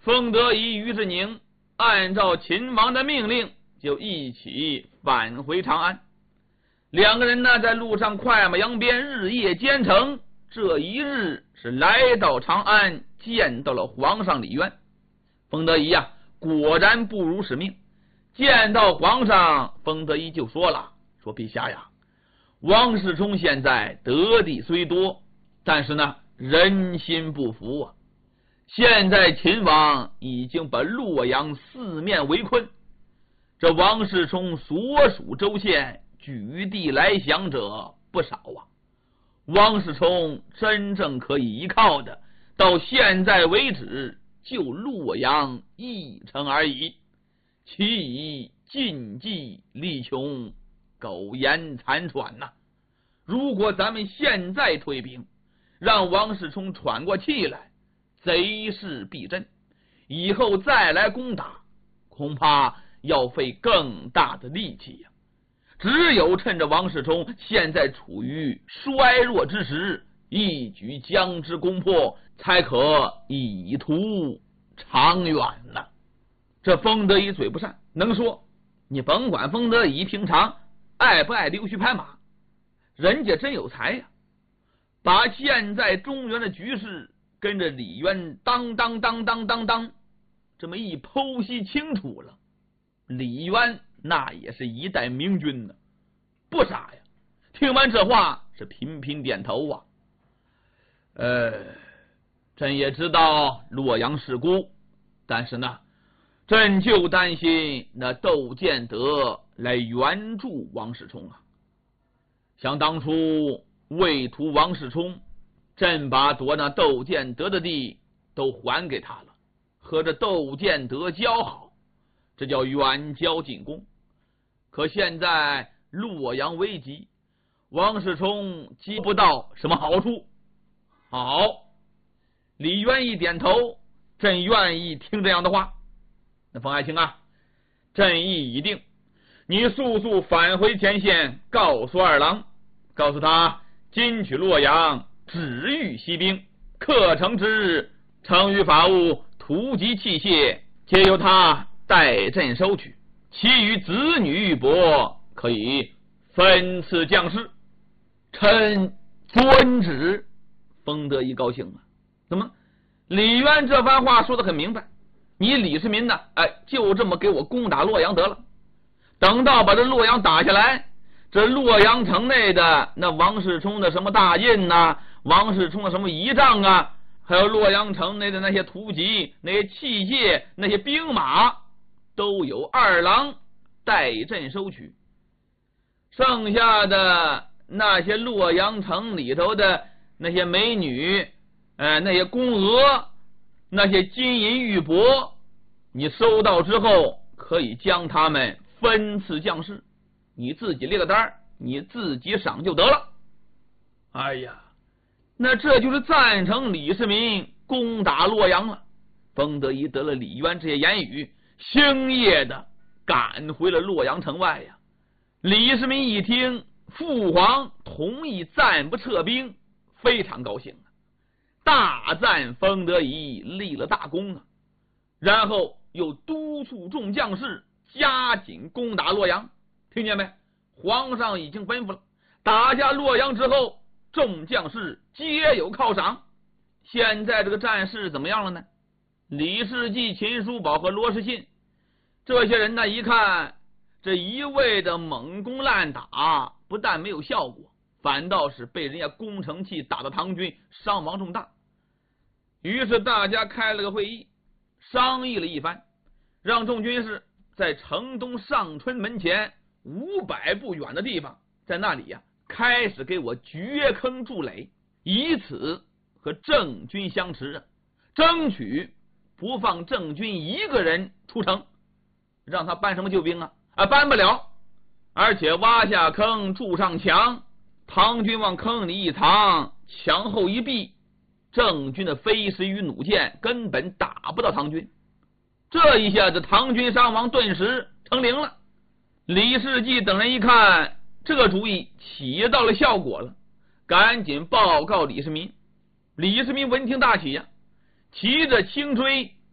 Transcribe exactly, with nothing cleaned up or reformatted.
封德仪、于志宁按照秦王的命令，就一起返回长安。两个人呢，在路上快马扬鞭，日夜兼程。这一日是来到长安，见到了皇上李渊。封德仪呀、啊，果然不辱使命。见到皇上，封德仪就说了：“说陛下呀，王世充现在得地虽多，但是呢，人心不服啊。现在秦王已经把洛阳四面围困，这王世充所属州县举地来降者不少啊。王世充真正可以依靠的，到现在为止就洛阳一城而已，其以禁忌力穷，苟延残喘呐、啊。如果咱们现在退兵，让王世充喘过气来，贼势必振，以后再来攻打，恐怕要费更大的力气呀、啊。只有趁着王世充现在处于衰弱之时，一举将之攻破，才可以图长远呢、啊。这封德仪嘴不善，能说，你甭管封德仪平常爱不爱溜须拍马，人家真有才呀、啊，把现在中原的局势跟着李渊当当当当当当这么一剖析清楚了。李渊那也是一代明君呢，不傻呀。听完这话是频频点头啊。呃，朕也知道洛阳事故，但是呢，朕就担心那窦建德来援助王世充啊。想当初为图王世充，朕把夺那窦建德的地都还给他了，和这窦建德交好，这叫远交近攻。可现在洛阳危急，王世充接不到什么好处。好，李渊一点头，朕愿意听这样的话。那冯爱卿啊，朕意已定，你速速返回前线，告诉二郎，告诉他今取洛阳，只欲息兵，克城之日，城与法物、图籍器械，皆由他代朕收取，其余子女玉帛，可以分赐将士。臣遵旨。封德仪高兴了，怎么？李渊这番话说得很明白，你李世民呢？哎，就这么给我攻打洛阳得了。等到把这洛阳打下来，这洛阳城内的那王世充的什么大印呐、啊，王世充的什么仪仗啊，还有洛阳城内的那些图籍、那些器械、那些兵马，都有二郎代朕收取。剩下的那些洛阳城里头的那些美女，呃，那些宫娥，那些金银玉帛，你收到之后，可以将他们分赐将士，你自己列个单，你自己赏就得了。哎呀，那这就是赞成李世民攻打洛阳了。封德仪得了李渊这些言语，星夜的赶回了洛阳城外呀。李世民一听父皇同意暂不撤兵，非常高兴啊，大赞封德仪立了大功啊，然后又督促众将士加紧攻打洛阳。听见没？皇上已经吩咐了，打下洛阳之后，众将士皆有犒赏。现在这个战事怎么样了呢？李世继、秦叔宝和罗士信这些人呢，一看这一味的猛攻滥打，不但没有效果，反倒是被人家攻城器打的唐军伤亡重大。于是大家开了个会议，商议了一番，让众军士在城东上春门前五百步远的地方，在那里呀、啊、开始给我掘坑筑垒，以此和郑军相持啊，争取不放郑军一个人出城。让他搬什么救兵啊？啊，搬不了。而且挖下坑，筑上墙，唐军往坑里一藏，墙后一闭，郑军的飞石与弩箭根本打不到唐军。这一下子唐军伤亡顿时成零了。李世继等人一看这个主意起到了效果了，赶紧报告李世民。李世民闻听大喜呀、啊，骑着轻追